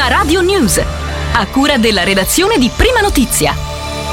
Prima Radio News, a cura della redazione di Prima Notizia.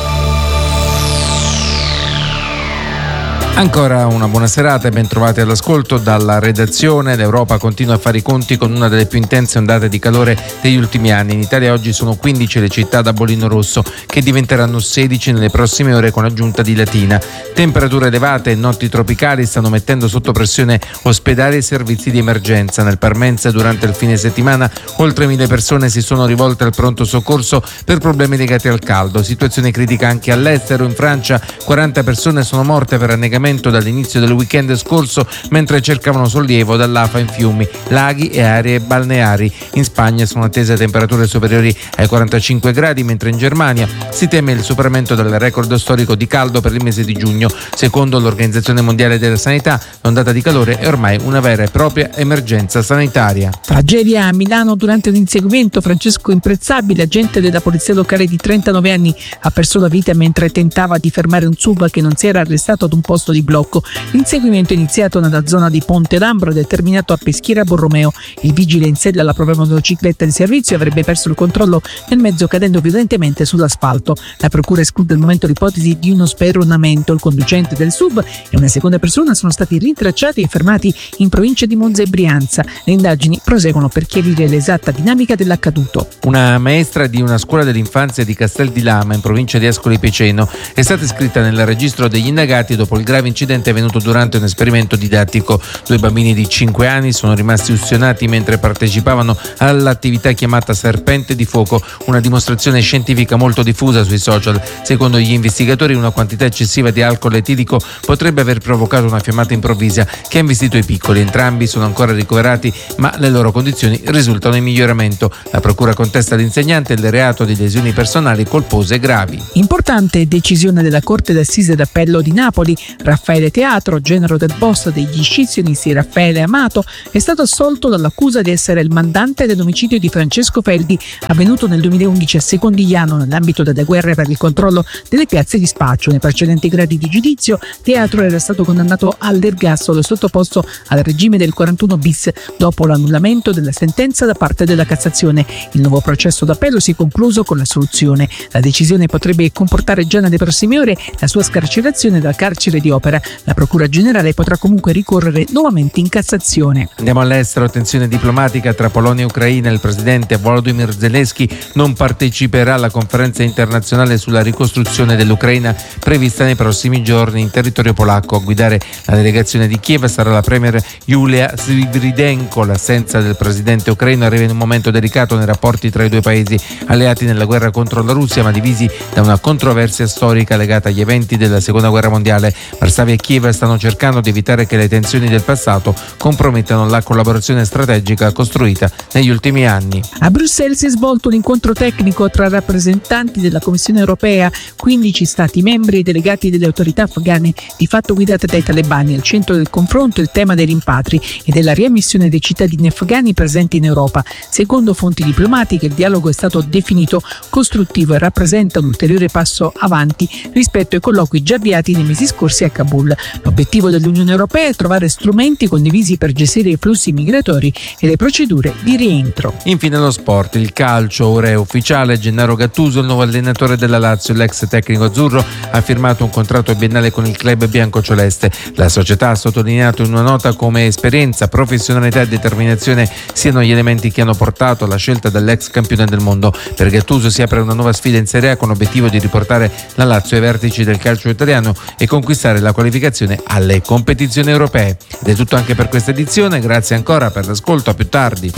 Ancora una buona serata e ben trovati all'ascolto dalla redazione. L'Europa continua a fare i conti con una delle più intense ondate di calore degli ultimi anni. In Italia oggi sono 15 le città da bollino rosso, che diventeranno 16 nelle prossime ore con aggiunta di Latina. Temperature elevate e notti tropicali stanno mettendo sotto pressione ospedali e servizi di emergenza. Nel Parmense durante il fine settimana oltre 1000 persone si sono rivolte al pronto soccorso per problemi legati al caldo. Situazione critica anche all'estero. In Francia 40 persone sono morte per annegamento dall'inizio del weekend scorso mentre cercavano sollievo dall'afa in fiumi, laghi e aree balneari. In Spagna sono attese temperature superiori ai 45 gradi, mentre in Germania si teme il superamento del record storico di caldo per il mese di giugno. Secondo l'Organizzazione Mondiale della Sanità, l'ondata di calore è ormai una vera e propria emergenza sanitaria. Tragedia a Milano durante un inseguimento. Francesco Imprezzabile, agente della polizia locale di 39 anni, ha perso la vita mentre tentava di fermare un SUV che non si era arrestato ad un posto di blocco. L'inseguimento è iniziato nella zona di Ponte d'Ambro ed è terminato a Peschiera Borromeo. Il vigile in sella alla propria motocicletta di servizio avrebbe perso il controllo nel mezzo, cadendo violentemente sull'asfalto. La procura esclude al momento l'ipotesi di uno speronamento. Il conducente del SUV e una seconda persona sono stati rintracciati e fermati in provincia di Monza e Brianza. Le indagini proseguono per chiarire l'esatta dinamica dell'accaduto. Una maestra di una scuola dell'infanzia di Castel di Lama, in provincia di Ascoli Piceno, è stata iscritta nel registro degli indagati dopo il grave incidente avvenuto durante un esperimento didattico. 2 bambini di 5 anni sono rimasti ustionati mentre partecipavano all'attività chiamata Serpente di Fuoco, una dimostrazione scientifica molto diffusa sui social. Secondo gli investigatori, una quantità eccessiva di alcol etilico potrebbe aver provocato una fiammata improvvisa che ha investito i piccoli. Entrambi sono ancora ricoverati, ma le loro condizioni risultano in miglioramento. La procura contesta all'insegnante il reato di lesioni personali colpose gravi. Importante decisione della Corte d'Assise d'Appello di Napoli. Raffaele Teatro, genero del boss degli scissionisti Raffaele Amato, è stato assolto dall'accusa di essere il mandante dell'omicidio di Francesco Feldi, avvenuto nel 2011 a Secondigliano nell'ambito delle guerre per il controllo delle piazze di spaccio. Nei precedenti gradi di giudizio, Teatro era stato condannato all'ergastolo e sottoposto al regime del 41 bis dopo l'annullamento della sentenza da parte della Cassazione. Il nuovo processo d'appello si è concluso con l'assoluzione. La decisione potrebbe comportare già nelle prossime ore la sua scarcerazione dal carcere di Opera. La Procura Generale potrà comunque ricorrere nuovamente in Cassazione. Andiamo all'estero. Tensione diplomatica tra Polonia e Ucraina. Il presidente Volodymyr Zelensky non parteciperà alla conferenza internazionale sulla ricostruzione dell'Ucraina prevista nei prossimi giorni in territorio polacco. A guidare la delegazione di Kiev sarà la premier Yulia Sviridenko. L'assenza del presidente ucraino arriva in un momento delicato nei rapporti tra i due paesi, alleati nella guerra contro la Russia ma divisi da una controversia storica legata agli eventi della seconda guerra mondiale. Varsavia e Kiev stanno cercando di evitare che le tensioni del passato compromettano la collaborazione strategica costruita negli ultimi anni. A Bruxelles si è svolto un incontro tecnico tra rappresentanti della Commissione europea, 15 stati membri e delegati delle autorità afghane di fatto guidate dai talebani. Al centro del confronto il tema dei rimpatri e della riammissione dei cittadini afghani presenti in Europa. Secondo fonti diplomatiche, il dialogo è stato definito costruttivo e rappresenta un ulteriore passo avanti rispetto ai colloqui già avviati nei mesi scorsi a Kabul. L'obiettivo dell'Unione Europea è trovare strumenti condivisi per gestire i flussi migratori e le procedure di rientro. Infine lo sport, il calcio, ora è ufficiale. Gennaro Gattuso, il nuovo allenatore della Lazio. L'ex tecnico azzurro ha firmato un contratto biennale con il club biancoceleste. La società ha sottolineato in una nota come esperienza, professionalità e determinazione siano gli elementi che hanno portato alla scelta dell'ex campione del mondo. Per Gattuso si apre una nuova sfida in Serie A con l'obiettivo di riportare la Lazio ai vertici del calcio italiano e conquistare la qualificazione alle competizioni europee. Ed è tutto anche per questa edizione, grazie ancora per l'ascolto, a più tardi.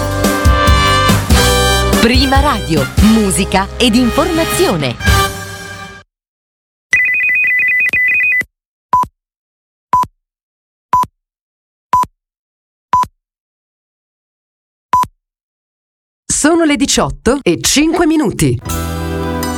Prima Radio, musica ed informazione. Sono le 18:05.